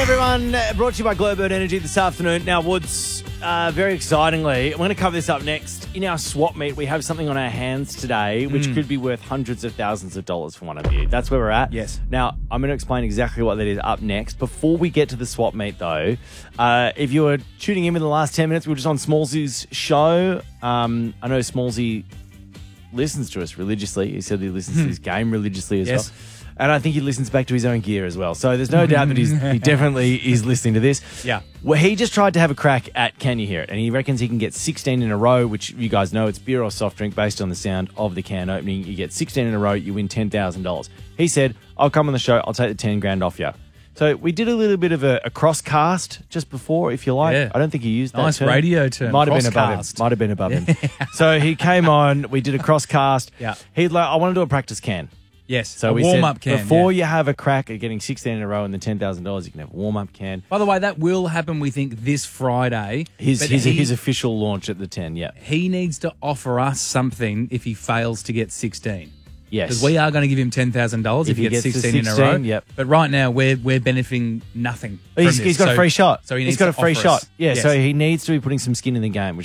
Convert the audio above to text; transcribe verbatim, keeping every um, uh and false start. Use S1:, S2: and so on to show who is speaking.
S1: everyone. Brought to you by Glowbird Energy this afternoon. Now, Woods, uh, very excitingly, I'm going to cover this up next. In our swap meet, we have something on our hands today which mm. could be worth hundreds of thousands of dollars for one of you. That's where we're at.
S2: Yes.
S1: Now, I'm going to explain exactly what that is up next. Before we get to the swap meet, though, uh, if you were tuning in in the last ten minutes, we were just on Smallsy's show. Um, I know Smallsy listens to us religiously. He said he listens to this game religiously as
S2: yes.
S1: well. And I think he listens back to his own gear as well. So there's no doubt that he's, he definitely is listening to this.
S2: Yeah.
S1: Well, he just tried to have a crack at Can You Hear It? And he reckons he can get sixteen in a row, which you guys know it's beer or soft drink based on the sound of the can opening. You get sixteen in a row, you win ten thousand dollars. He said, I'll come on the show, I'll take the ten grand off you. So we did a little bit of a, a cross-cast just before, if you like.
S2: Yeah.
S1: I don't think he used that
S2: Nice
S1: term.
S2: radio term.
S1: Might have been above him.
S2: Cross-cast.
S1: Might have been above him. So he came on, we did a cross-cast.
S2: Yeah.
S1: He'd like, I want to do a practice can.
S2: Yes,
S1: So
S2: a
S1: we
S2: warm-up
S1: said,
S2: can.
S1: before
S2: yeah.
S1: you have a crack at getting sixteen in a row and the ten thousand dollars, you can have a warm-up can.
S2: By the way, that will happen, we think, this Friday.
S1: His
S2: but
S1: his,
S2: he,
S1: his official launch at the ten, yeah.
S2: he needs to offer us something if he fails to get sixteen.
S1: Yes.
S2: Because we are going to give him ten thousand dollars if,
S1: If
S2: he
S1: he
S2: gets
S1: gets to
S2: sixteen, in a
S1: sixteen,
S2: row.
S1: yep.
S2: But right now, we're we're benefiting nothing.
S1: He's,
S2: from
S1: he's
S2: this.
S1: got a
S2: So-
S1: free shot.
S2: So he
S1: he's
S2: needs
S1: got
S2: to
S1: a free
S2: offer
S1: shot.
S2: us.
S1: Yeah,
S2: Yes.
S1: so he needs to be putting some skin in the game, which